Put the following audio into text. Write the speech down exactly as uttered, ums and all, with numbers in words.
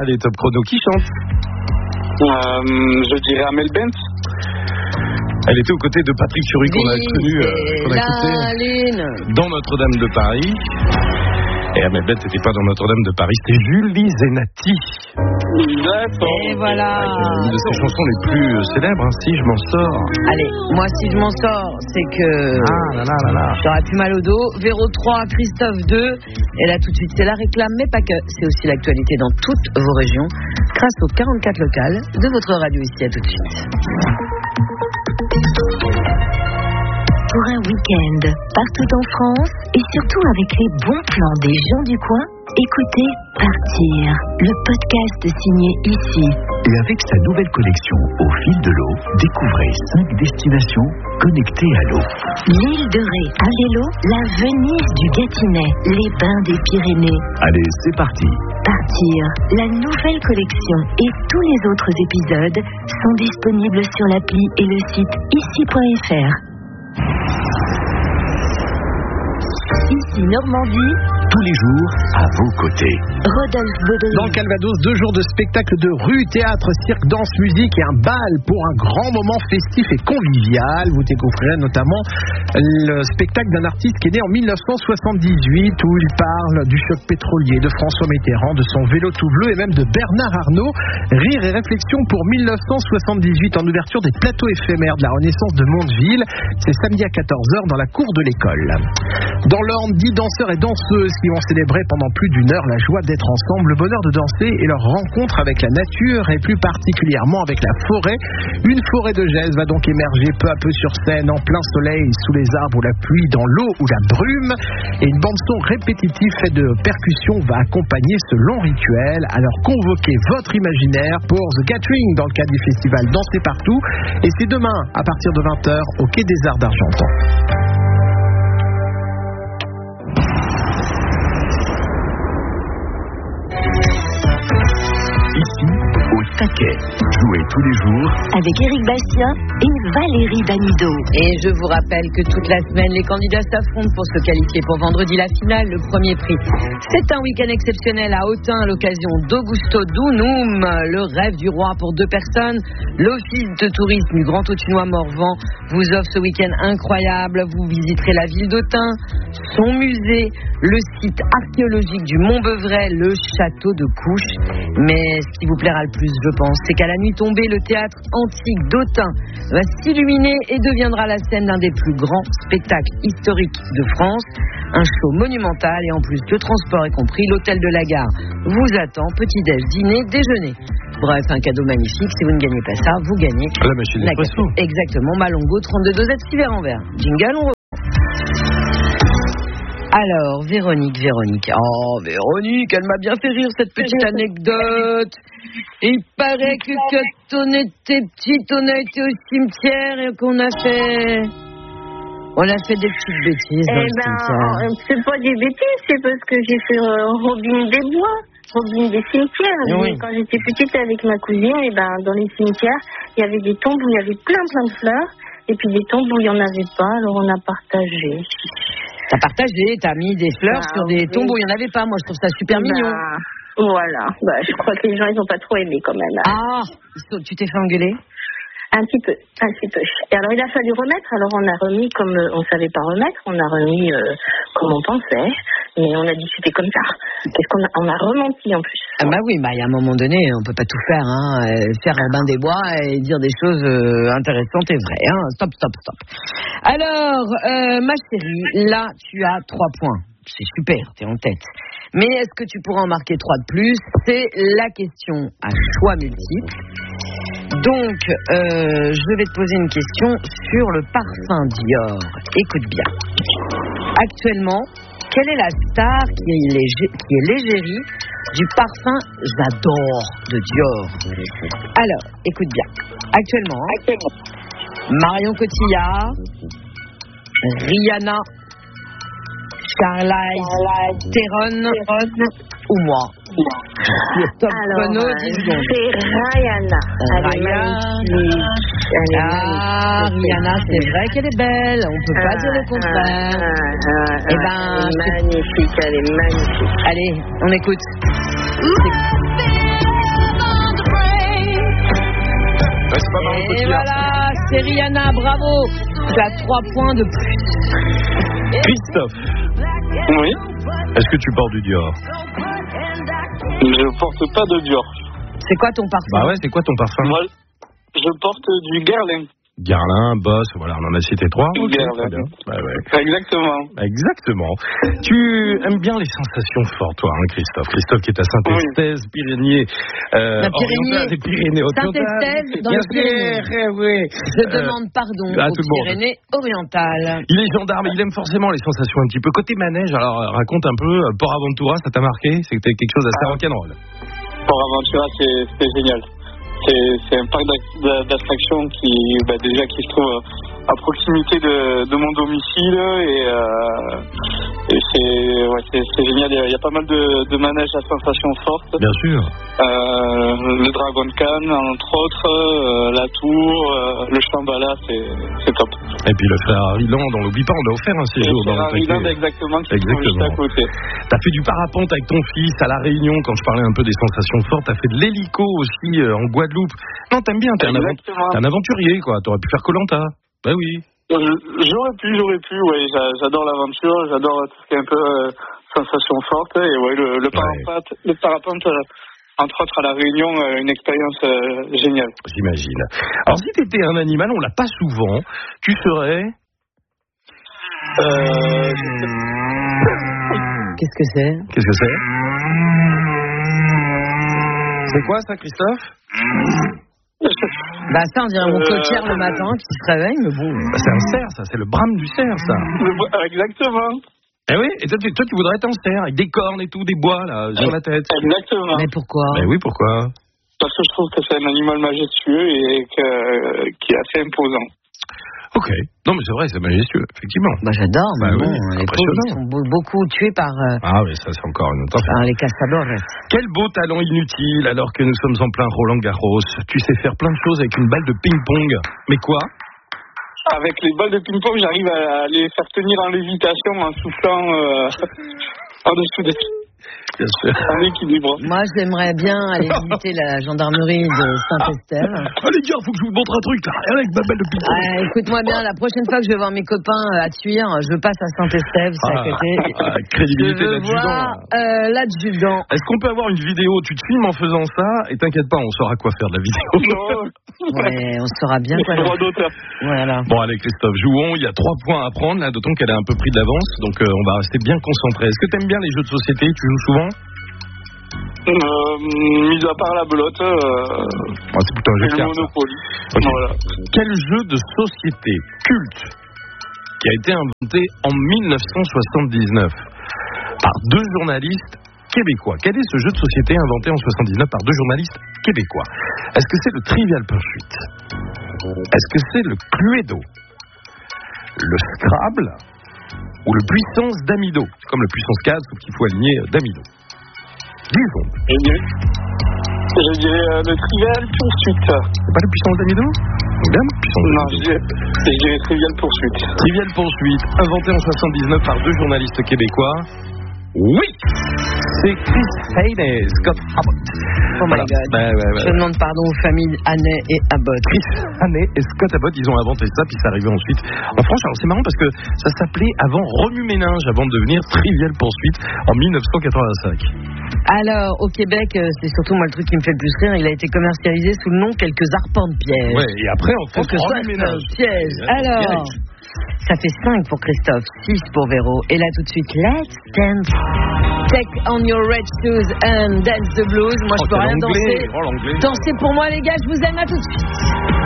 Allez, top chrono, qui chante? Euh, je dirais Amel Bent. Elle était aux côtés de Patrick Fury qu'on a connu, euh, qu'on a quitté dans Notre-Dame de Paris. Et Amel Bent n'était pas dans Notre-Dame de Paris, c'était Julie Zenati. Et voilà. Une de ses chansons les plus célèbres, hein, Si je m'en sors. Allez, moi si je m'en sors, c'est que ah, là, là, là, là. j'aurais plus mal au dos. Véro trois, Christophe deux. Et là tout de suite, c'est la réclame, mais pas que. C'est aussi l'actualité dans toutes vos régions, grâce aux quarante-quatre locales de votre radio ici. À tout de suite. Pour un week-end, partout en France, et surtout avec les bons plans des gens du coin, écoutez Partir, le podcast signé ici. Et avec sa nouvelle collection Au fil de l'eau, découvrez cinq destinations connectées à l'eau. L'île de Ré à vélo, la Venise du Gâtinais, les bains des Pyrénées. Allez, c'est parti. Partir, la nouvelle collection et tous les autres épisodes sont disponibles sur l'appli et le site ici point f r. Ici Normandie, tous les jours à vos côtés. Rodolphe Baudry. Dans le Calvados, deux jours de spectacle de rue, théâtre, cirque, danse, musique et un bal pour un grand moment festif et convivial. Vous découvrirez notamment le spectacle d'un artiste qui est né en dix-neuf cent soixante-dix-huit où il parle du choc pétrolier, de François Mitterrand, de son vélo tout bleu et même de Bernard Arnault. Rire et réflexion pour dix-neuf cent soixante-dix-huit en ouverture des plateaux éphémères de la Renaissance de Mondeville. C'est samedi à quatorze heures dans la cour de l'école. Dans l'Orne, dix danseurs et danseuses qui vont célébrer pendant plus d'une heure la joie d'être ensemble, le bonheur de danser et leur rencontre avec la nature et plus particulièrement avec la forêt. Une forêt de gèse va donc émerger peu à peu sur scène, en plein soleil, sous les arbres ou la pluie, dans l'eau ou la brume. Et une bande-son répétitive faite de percussions va accompagner ce long rituel. Alors convoquez votre imaginaire pour The Gathering dans le cadre du festival Danser Partout. Et c'est demain à partir de vingt heures au Quai des Arts d'Argentan. Ici, au taquet. Jouez tous les jours avec Éric Bastien et Valérie Damido. Et je vous rappelle que toute la semaine, les candidats s'affrontent pour se qualifier pour vendredi la finale, le premier prix. C'est un week-end exceptionnel à Autun à l'occasion d'Augusto Dunum, le rêve du roi pour deux personnes. L'office de tourisme du Grand Autunois Morvan vous offre ce week-end incroyable. Vous visiterez la ville d'Autun, son musée, le site archéologique du Mont-Beuvray, le château de Couches. Mais ce qui vous plaira le plus, je pense, c'est qu'à la nuit tombée, le théâtre antique d'Autun va s'illuminer et deviendra la scène d'un des plus grands spectacles historiques de France. Un show monumental et en plus le transport est compris, l'hôtel de la gare vous attend, petit-déj, dîner, déjeuner. Bref, un cadeau magnifique. Si vous ne gagnez pas ça, vous gagnez la machine d'espresso. Exactement, Malongo, trente-deux dosettes, six verres en verre. Jingle, on reprend. Alors, Véronique, Véronique. Oh, Véronique, elle m'a bien fait rire cette petite anecdote. Il paraît que quand on était petite, on a été au cimetière et qu'on a fait... On a fait des petites bêtises dans eh le ben, cimetière. c'est pas des bêtises, c'est parce que j'ai fait euh, Robin des Bois, Robin des cimetières. Oui. Quand j'étais petite avec ma cousine, et ben, dans les cimetières, il y avait des tombes où il y avait plein plein de fleurs, et puis des tombes où il n'y en avait pas, alors on a partagé. T'as partagé, t'as mis des fleurs Ah, sur des oui. tombes où il n'y en avait pas. Moi, je trouve ça super mignon. Bah, voilà, bah, je crois que les gens, ils n'ont pas trop aimé quand même. Ah, tu t'es fait engueuler? Un petit peu, un petit peu. Et alors, il a fallu remettre. Alors, on a remis comme euh, on savait pas remettre. On a remis euh, comme on pensait. Mais on a dit c'était comme ça. Qu'est-ce qu'on a, on a rementi en plus. Ah bah oui, bah il y a un moment donné, on peut pas tout faire, hein. Euh, faire un bain des bois et dire des choses euh, intéressantes et vraies, hein. Stop, stop, stop. Alors, euh, ma chérie, là, tu as trois points. C'est super, t'es en tête. Mais est-ce que tu pourras en marquer trois de plus? C'est la question à choix multiples. Donc, euh, je vais te poser une question sur le parfum Dior. Écoute bien. Actuellement, quelle est la star qui est, légé, qui est l'égérie du parfum J'adore de Dior? Alors, écoute bien. Actuellement, hein, Marion Cotillard, Rihanna, Charlize Theron ou moi. Le top chrono, dix secondes. C'est Rihanna. Elle est magnifique. Elle est Ah, magnifique. Rihanna, c'est vrai qu'elle est belle. On peut pas dire le contraire. Ah, ah, ah, Eh ben, elle est magnifique, elle est magnifique. Allez, on écoute. Ouais, c'est pas marrant, Et Cotillard. voilà, c'est Rihanna, bravo. Tu as trois points de plus. Christophe, Oui. est-ce que tu portes du Dior? Je porte pas de Dior. C'est quoi ton parfum? Bah ouais, c'est quoi ton parfum? Moi, je porte du Guerlain. Guerlain, Boss, voilà, on en a cité trois. Ok, Guerlain. très bien. Bah ouais. Exactement. Exactement. Tu aimes bien les sensations fortes, toi, hein, Christophe. Christophe qui est à Saint-Estève, Pyrénées, euh, La Pyrénées. orientales et Pyrénées-Orientales. Saint-Estève, dans les Pyrénées. Oui. Je Euh, demande pardon à aux tout le monde. Pyrénées-Orientales. Il est gendarme, il aime forcément les sensations un petit peu. Côté manège, alors euh, raconte un peu, euh, Port Aventura, ça t'a marqué? C'était quelque chose d'assez rock'n'roll. Port Aventura, c'est, c'est génial. C'est, c'est un parc d'ac- d'attractions qui, bah, déjà, qui se trouve à proximité de, de mon domicile et, euh, et c'est, ouais, c'est, c'est génial. Il y, a, il y a pas mal de, de manèges à sensations fortes. Bien sûr. Euh, le Dragon Khan, entre autres, euh, la Tour, euh, le Shambhala, c'est, c'est top. Et puis le Ferrari Land, on l'oublie pas, on a offert un Et séjour dans le Ferrari Land, taquet. exactement, qui se trouve juste à côté. T'as fait du parapente avec ton fils à La Réunion, quand je parlais un peu des sensations fortes. T'as fait de l'hélico aussi euh, en Guadeloupe. Non, t'aimes bien, t'es un, avant- Exactement. t'es un aventurier, quoi. T'aurais pu faire Koh-Lanta. Bah oui. Je- J'aurais pu, j'aurais pu, ouais, j'a- j'adore l'aventure, j'adore tout ce qui est un peu euh, sensation forte, et ouais, le, le parapente, le parapente euh, entre autres à La Réunion, euh, une expérience euh, géniale. J'imagine. Alors si t'étais un animal, on l'a pas souvent, tu serais... Euh, Qu'est-ce que c'est? Qu'est-ce que c'est? C'est quoi ça, Christophe? Bah ça, on dirait mon Euh, cotière le matin qui se réveille, mais bon. Bah, c'est un cerf, ça, c'est le brame du cerf, ça. le- exactement, Eh oui, et toi tu, toi, tu voudrais être un cerf, avec des cornes et tout, des bois, là, sur la tête. exactement. Mais pourquoi? Mais oui, pourquoi? Parce que je trouve que c'est un animal majestueux et que, qui est assez imposant. Ok. Non, mais c'est vrai, c'est majestueux, effectivement. Bah j'adore, mais Bah bon, oui, c'est les pauvres, impressionnant. ils sont be- beaucoup tués par, euh, Ah oui, ça c'est encore une autre affaire. par les castadores. Quel beau talent inutile alors que nous sommes en plein Roland Garros. Tu sais faire plein de choses avec une balle de ping-pong. Mais quoi? Avec les balles de ping-pong, j'arrive à les faire tenir en lévitation en soufflant euh, en dessous des... Bien sûr. En équilibre. Moi, j'aimerais bien aller visiter la gendarmerie de Saint-Estève. Allez gars, faut que je vous montre un truc là. Avec ma balle de ping-pong. Ah, écoute-moi bien, la prochaine fois que je vais voir mes copains euh, à Tuire, je passe à Saint-Estève, c'est à Ah, côté. ah, crédibilité Je veux d'adjudant. voir euh, l'adjudant. Est-ce qu'on peut avoir une vidéo? Tu te filmes en faisant ça et t'inquiète pas, on saura quoi faire de la vidéo. Non, Ouais, on saura bien quoi. droit d'auteur. Voilà. Bon allez Christophe, jouons, il y a trois points à prendre là, d'autant qu'elle a un peu pris d'avance, donc euh, on va rester bien concentré. Est-ce que t'aimes bien les jeux de société? Tu joues souvent? Euh, mis à part la belote, euh, Ah, c'est plutôt un jeu et de le cartes. ça. Monopoly. Ok. Voilà. Quel jeu de société culte qui a été inventé en mille neuf cent soixante-dix-neuf par deux journalistes québécois? Quel est ce jeu de société inventé en soixante-dix-neuf par deux journalistes québécois? Est-ce que c'est le Trivial Pursuit? Est-ce que c'est le Cluedo? Le Scrabble? Ou le Puissance d'Amido? Comme le Puissance quinze, sauf qu'il faut aligner euh, d'Amido. Disons. Je dirais, je dirais euh, le Trivial Pursuit. C'est pas le Puissance d'Amido? Bien, Puissance Non, d'Amido. je dirais, je dirais Trivial Pursuit. Trivial Pursuit, inventé en soixante-dix-neuf par deux journalistes québécois. Oui, c'est Chris Haynes et Scott Abbott. Oh my Voilà. God. Ouais, ouais, ouais. Je demande pardon aux familles Annet et Abbott. Chris Haynes et Scott Abbott, ils ont inventé ça, puis c'est arrivé ensuite en France. Alors c'est marrant parce que ça s'appelait avant Remue-Ménage, avant de devenir Trivial Pursuit en mille neuf cent quatre-vingt-cinq. Alors, au Québec, euh, c'est surtout moi le truc qui me fait le plus rire, il a été commercialisé sous le nom Quelques arpents de piège. Ouais, et après en France, Quelque chose Remue-Ménage. de piège. Ouais, Alors, piège. ça fait cinq pour Christophe, six pour Véro. Et là, tout de suite, let's dance. Take on your red shoes and dance the blues. Moi, Oh, je peux quel rien anglais. danser. Oh, l'anglais. Dansez pour moi, les gars, je vous aime, à tout de suite.